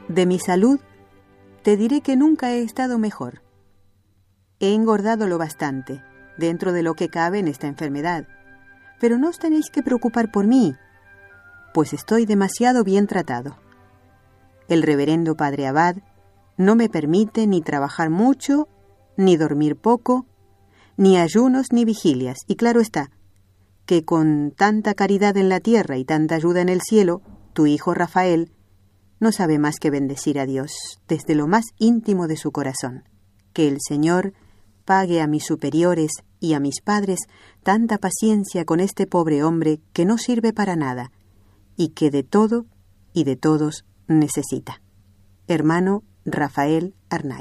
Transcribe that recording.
De mi salud, te diré que nunca he estado mejor. He engordado lo bastante, dentro de lo que cabe en esta enfermedad, pero no os tenéis que preocupar por mí, pues estoy demasiado bien tratado. El reverendo padre Abad no me permite ni trabajar mucho, ni dormir poco, ni ayunos ni vigilias, y claro está, que con tanta caridad en la tierra y tanta ayuda en el cielo, tu hijo Rafael no sabe más que bendecir a Dios desde lo más íntimo de su corazón. Que el Señor pague a mis superiores y a mis padres tanta paciencia con este pobre hombre que no sirve para nada y que de todo y de todos necesita. Hermano Rafael Arnaiz.